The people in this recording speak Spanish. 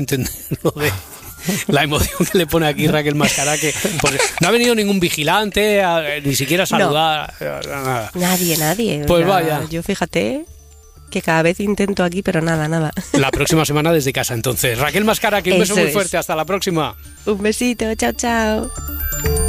entender lo de la emoción que le pone aquí Raquel Mascará, que pues, no ha venido ningún vigilante, ni siquiera a saludar, nada. Nadie. Pues vaya. Yo fíjate que cada vez intento aquí, pero nada. La próxima semana desde casa, entonces. Raquel Mascará, que un beso Eso muy es. fuerte. Hasta la próxima. Un besito, chao.